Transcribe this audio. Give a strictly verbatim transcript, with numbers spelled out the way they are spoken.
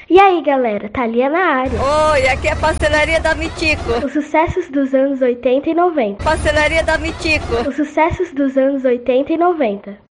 E aí, galera, Thalia na área. Oi, aqui é a Pastelaria da Mitico. Os sucessos dos anos oitenta e noventa. Pastelaria da Mitico. Os sucessos dos anos oitenta e noventa.